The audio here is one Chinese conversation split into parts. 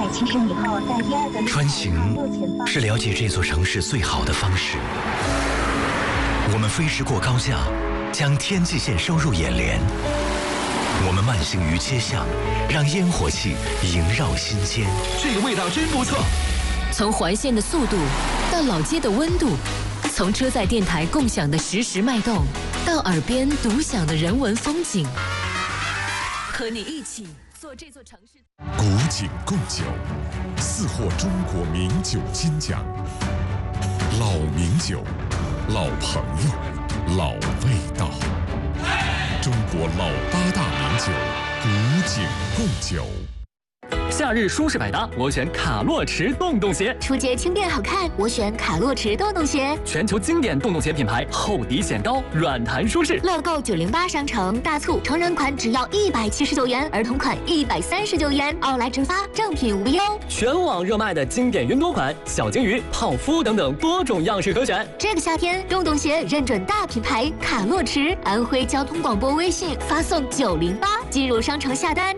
270米后，在第二个穿行是了解这座城市最好的方式。我们飞驰过高架，将天际线收入眼帘。我们慢行于街巷，让烟火气萦绕心间。 这个味道真不错。 从环线的速度到老街的温度，从车载电台共享的实时脉动，到耳边独享的人文风景，和你一起做这座城市。 古井贡酒4获中国名酒金奖，老名酒，老朋友，老味道。中国老8大名酒，古井贡酒。 夏日舒适百搭，我选卡洛驰洞洞鞋。 出街轻便好看，我选卡洛驰洞洞鞋。 全球经典洞洞鞋品牌，厚底显高，软弹舒适。 乐购908商城大促，成人款只要179元，儿童款139元，奥莱直发，正品无忧。 全网热卖的经典云朵款、小金鱼、泡芙等等多种样式可选。 这个夏天，洞洞鞋认准大品牌卡洛驰，安徽交通广播微信发送908进入商城下单。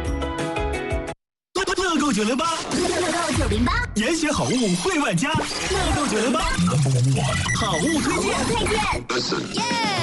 乐购908， 乐购908， 严选好物惠万家。乐购908，好物推荐。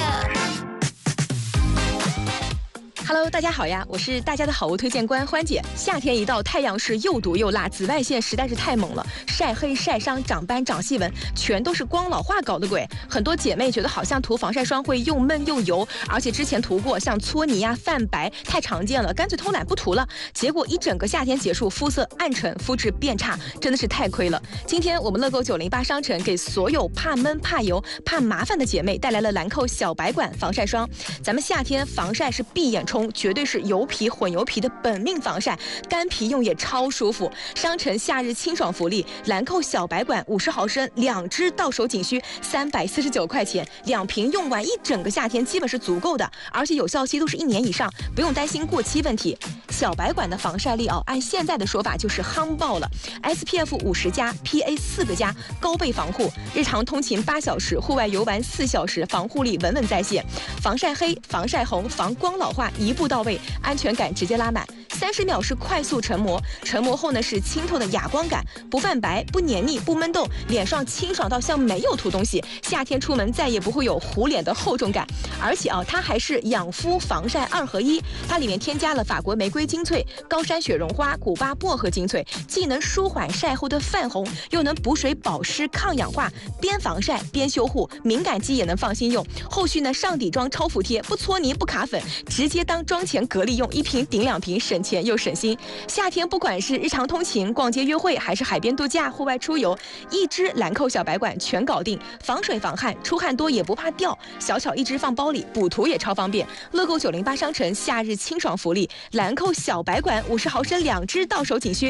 Hello， 大家好呀，我是大家的好物推荐官欢姐。夏天一到，太阳是又毒又辣，紫外线实在是太猛了，晒黑、晒伤、长斑、长细纹，全都是光老化搞的鬼。很多姐妹觉得好像涂防晒霜会又闷又油，而且之前涂过像搓泥呀、泛白太常见了，干脆偷懒不涂了。结果一整个夏天结束，肤色暗沉，肤质变差，真的是太亏了。今天我们乐购908商城给所有怕闷、怕油、怕麻烦的姐妹带来了兰蔻小白管防晒霜。咱们夏天防晒是闭眼冲，绝对是油皮混油皮的本命防晒，干皮用也超舒服。商城夏日清爽福利，兰蔻小白管50毫升2支到手仅需349块钱，2瓶用完一整个夏天基本是足够的，而且有效期都是1年以上，不用担心过期问题。小白管的防晒力按现在的说法就是夯爆了 ，SPF 50+，PA 4个+，高倍防护，日常通勤8小时，户外游玩4小时，防护力稳稳在线，防晒黑、防晒红、防光老化一步到位，安全感直接拉满。30秒是快速成膜，成膜后呢是清透的哑光感，不泛白、不黏腻、不闷痘，脸上清爽到像没有涂东西。夏天出门再也不会有糊脸的厚重感，而且它还是养肤防晒2合1，它里面添加了法国玫瑰精粹、高山雪绒花、古巴薄荷精粹，既能舒缓晒后的泛红，又能补水保湿抗氧化，边防晒边修护，敏感肌也能放心用。后续呢上底妆超服帖，不搓泥不卡粉，直接当妆前隔离用，1瓶顶2瓶，省钱又省心。夏天不管是日常通勤、逛街约会，还是海边度假、户外出游，一支兰蔻小白管全搞定，防水防汗，出汗多也不怕掉，小巧一支放包里，补涂也超方便。乐购908商城夏日清爽福利，兰蔻小白管50毫升2支到手仅需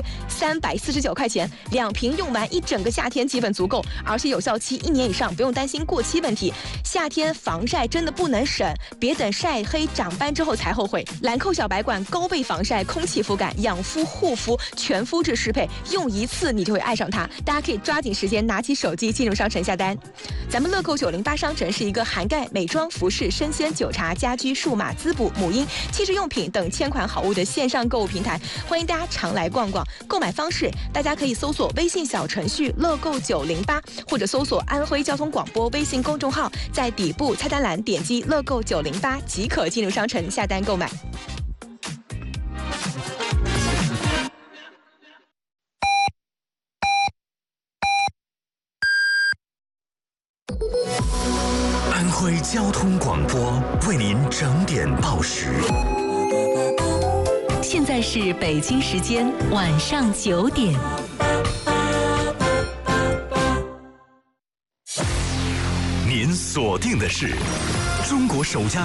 349块钱，2瓶用完一整个夏天基本足够，而且有效期1年以上，不用担心过期问题。夏天防晒真的不能省，别等晒黑长斑之后才后悔。兰蔻小白管高倍防晒、空气肤感、养肤护肤，全肤质适配，用一次你就会爱上它。大家可以抓紧时间拿起手机进入商城下单。咱们乐购908商城是一个涵盖美妆、服饰、生鲜、酒茶、家居、数码、滋补、母婴、汽车用品等千款好物的线上购物平台，欢迎大家常来逛逛。购买方式，大家可以搜索微信小程序乐购908，或者搜索安徽交通广播微信公众号，在底部菜单栏点击乐购908即可进入商城下单购买。 安徽交通广播为您整点报时。 现在是北京时间晚上9点。 您锁定的是中国首家